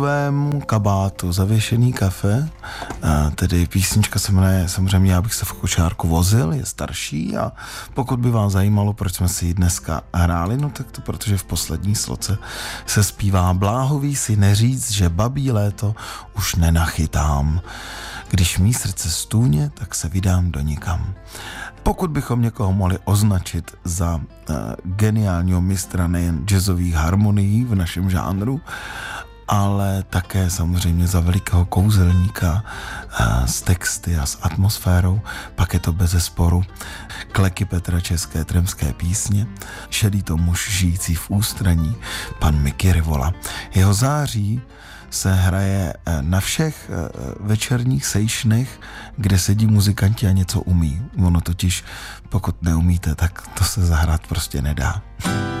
Tvému kabátu zavěšený kafe, tedy písnička se jmenuje samozřejmě Já bych se v kočárku vozil, je starší a pokud by vás zajímalo, proč jsme si ji dneska hráli, no tak to protože v poslední sloce se zpívá Bláhový si neříct, že babí léto už nenachytám. Když mý srdce stůně, tak se vydám do nikam. Pokud bychom někoho mohli označit za geniálního mistra nejen jazzových harmonií v našem žánru, ale také samozřejmě za velikého kouzelníka s texty a s atmosférou, pak je to bezesporu Kleky Petra české trimské písně, šedý to muž žijící v ústraní, pan Mickey Rivola. Jeho září se hraje na všech večerních sejšnech, kde sedí muzikanti a něco umí. Ono totiž, pokud neumíte, tak to se zahrát prostě nedá.